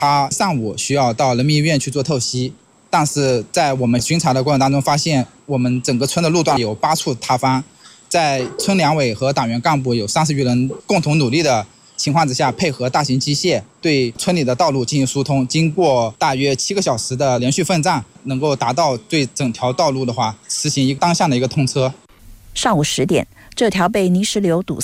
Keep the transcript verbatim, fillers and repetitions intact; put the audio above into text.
他上午需要到人民医院去做透析，但是在我们巡查的过程当中发现，我们整个村的路段有八处塌方，在村两委和党员干部有三十余人共同努力的情况之下，配合大型机械对村里的道路进行疏通，经过大约七个小时的连续奋战，能够达到对整条道路的话实行一个单向的一个通车。 上午十点，这条被泥石流堵